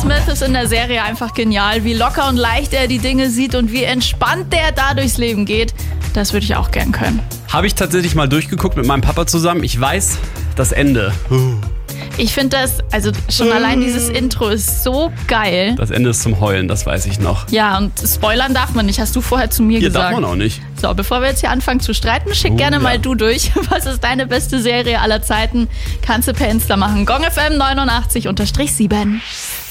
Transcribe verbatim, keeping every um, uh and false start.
Smith ist in der Serie einfach genial. Wie locker und leicht er die Dinge sieht und wie entspannt der da durchs Leben geht. Das würde ich auch gern können. Habe ich tatsächlich mal durchgeguckt mit meinem Papa zusammen. Ich weiß das Ende. Ich finde das, also schon allein dieses Intro ist so geil. Das Ende ist zum Heulen, das weiß ich noch. Ja, und spoilern darf man nicht, hast du vorher zu mir Hier gesagt. darf man auch nicht. So, bevor wir jetzt hier anfangen zu streiten, schick Oh, gerne ja. mal du durch. Was ist deine beste Serie aller Zeiten? Kannst du per Insta machen. Gong F M neunundachtzig sieben.